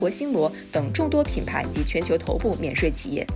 国星罗等众多品牌及全球头部免税企业。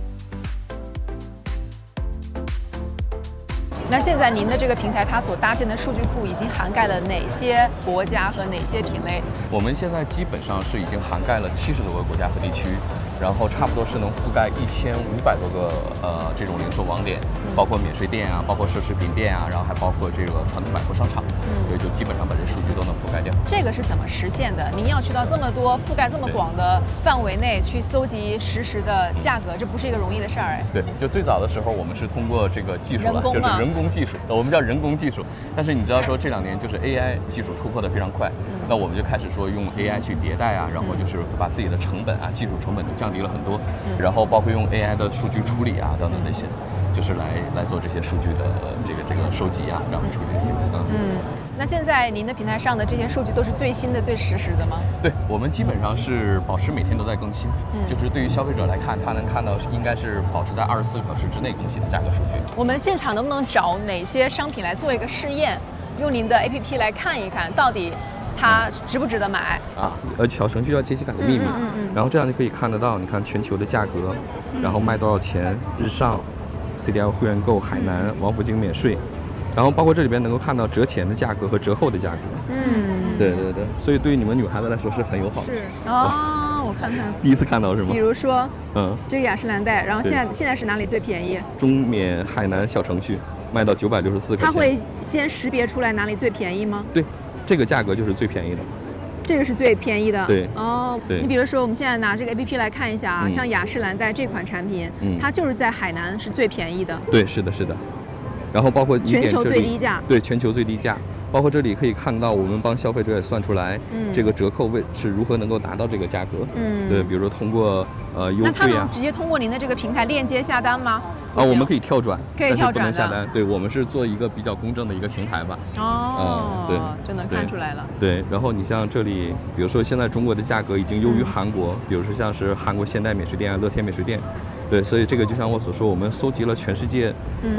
那现在您的这个平台，它所搭建的数据库已经涵盖了哪些国家和哪些品类？ 我们现在基本上是已经涵盖了70多个国家和地区，然后差不多是能覆盖1500多个这种零售网点，包括免税店啊，包括奢侈品店啊，然后还包括这个传统百货商场，所以就基本上把这数据都能覆盖掉。 这个是怎么实现的？您要去到这么多覆盖这么广的范围内去搜集实时的价格，这不是一个容易的事儿哎。 对，就最早的时候我们是通过这个技术了，就是人工技术，我们叫人工技术。但是你知道说这2年就是 AI 技术突破的非常快，那我们就开始说用 AI 去迭代啊，然后就是把自己的成本啊、技术成本都降低了很多，然后包括用 AI 的数据处理啊等等这些，就是来做这些数据的这个收集啊，然后处理这些。 那现在您的平台上的这些数据都是最新的、最实时的吗？ 对，我们基本上是保持每天都在更新，就是对于消费者来看，他能看到应该是保持在24小时之内更新的价格数据。 我们现场能不能找哪些商品来做一个试验，用您的 APP 来看一看，到底它值不值得买啊？小程序叫杰西卡的秘密，然后这样就可以看得到，你看全球的价格，然后卖多少钱，日上、CDL 会员购、海南、王府井免税。然后包括这里边能够看到折前的价格和折后的价格。对，所以对于你们女孩子来说是很友好的。 是哦，我看看。 第一次看到是吗？ 比如说，这个雅诗兰黛，然后现在是哪里最便宜？ 中缅海南小程序卖到964块钱。 它会先识别出来哪里最便宜吗？ 对，这个价格就是最便宜的。 这个是最便宜的。 对。 对。你比如说，我们现在拿这个 APP 来看一下啊，像雅诗兰黛这款产品，它就是在海南是最便宜的。 对，是的。然后包括全球最低价， 对，全球最低价，包括这里可以看到我们帮消费者也算出来，这个折扣是如何能够达到这个价格，对，比如说通过优惠啊。那他能直接通过您的这个平台链接下单吗？ 我们可以跳转， 可以跳转的， 但是不能下单。对，我们是做一个比较公正的一个平台吧。 对，就能看出来了。 对，然后你像这里，比如说现在中国的价格已经优于韩国，比如说像是韩国现代免税店啊、乐天免税店。对，所以这个就像我所说，我们搜集了全世界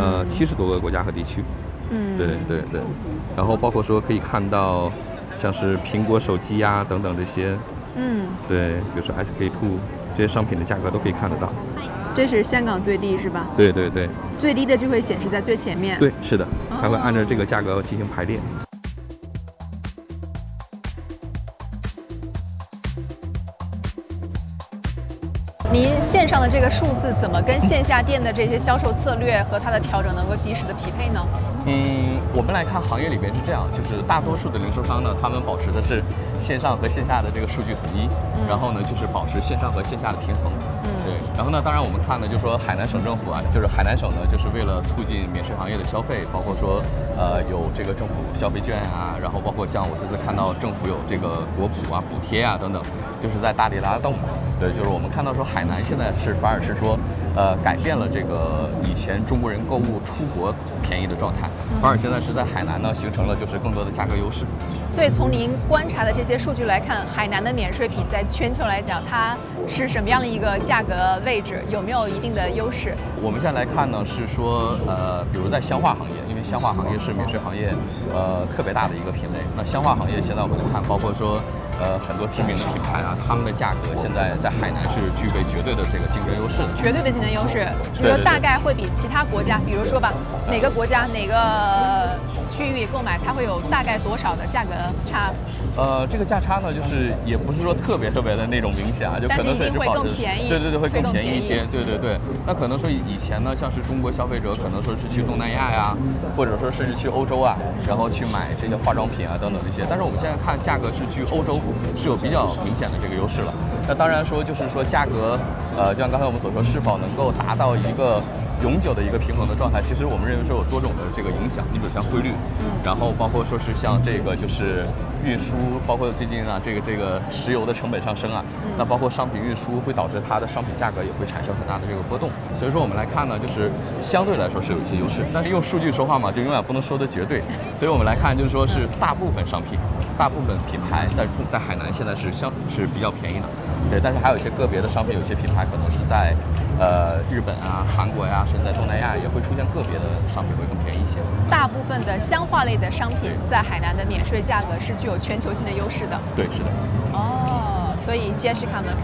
70多个国家和地区。对。然后包括说可以看到，像是苹果手机呀等等这些。对，比如说 SK-II 这些商品的价格都可以看得到。 这是香港最低是吧？ 对。 最低的就会显示在最前面。 对，是的，它会按照这个价格进行排列。 您线上的这个数字怎么跟线下店的这些销售策略和它的调整能够及时的匹配呢？ 我们来看行业里边是这样，就是大多数的零售商呢，他们保持的是线上和线下的这个数据统一，然后呢就是保持线上和线下的平衡。对，然后呢，当然我们看呢，就说海南省政府啊，就是海南省呢，就是为了促进免税行业的消费，包括说有这个政府消费券啊，然后包括像我这次看到政府有这个国补啊、补贴啊等等，就是在大力拉动。对，就是我们看到说海南现在反而是说改变了这个以前中国人购物出国便宜的状态，反而现在是在海南呢形成了就是更多的价格优势。 所以从您观察的这些数据来看，海南的免税品在全球来讲，它是什么样的一个价格位置，有没有一定的优势？我们现在来看呢，是说比如在香化行业，因为香化行业是免税行业特别大的一个品类。那香化行业现在我们看，包括说很多知名的品牌啊，他们的价格现在在海南是具备绝对的这个竞争优势的。绝对的竞争优势，你说大概会比其他国家，比如说吧，哪个国家哪个区域购买，它会有大概多少的价格差？这个价差呢，就是也不是说特别的那种明显啊，就可能是会更便宜。对，会更便宜一些。对。那可能说以前呢，像是中国消费者可能说是去东南亚呀，或者说甚至去欧洲啊，然后去买这些化妆品啊等等这些。但是我们现在看价格是去欧洲是有比较明显的这个优势了。那当然说就是说价格，就像刚才我们所说，是否能够达到一个永久的一个平衡的状态，其实我们认为是有多种的这个影响。你比如像汇率，然后包括说是像这个就是运输，包括最近啊这个石油的成本上升啊，那包括商品运输会导致它的商品价格也会产生很大的这个波动。所以说我们来看呢，就是相对来说是有一些优势，但是用数据说话嘛，就永远不能说的绝对。所以我们来看就是说是大部分商品、大部分品牌在海南现在是比较便宜的。对，但是还有一些个别的商品，有些品牌可能是在日本啊、韩国呀，甚至在东南亚也会出现个别的商品会更便宜一些。大部分的香化类的商品在海南的免税价格是具有全球性的优势的。对，是的。所以Jessica们